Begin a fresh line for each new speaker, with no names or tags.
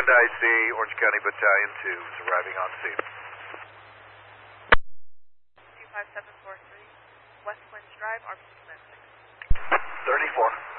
Command IC, Orange County Battalion 2 is arriving on scene.
25743, West Winds Drive, RPC 96.
34.